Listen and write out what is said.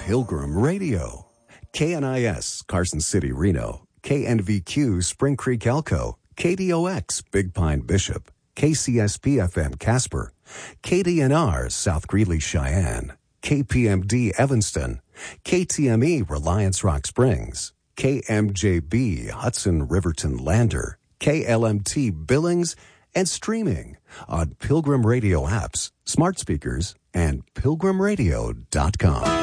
Pilgrim Radio. KNIS, Carson City, Reno. KNVQ, Spring Creek, Elko. KDOX, Big Pine, Bishop. KCSP-FM, Casper. KDNR, South Greeley, Cheyenne. KPMD, Evanston. KTME, Reliance Rock Springs. KMJB, Hudson, Riverton, Lander. KLMT, Billings, and streaming on Pilgrim Radio apps, smart speakers, and pilgrimradio.com.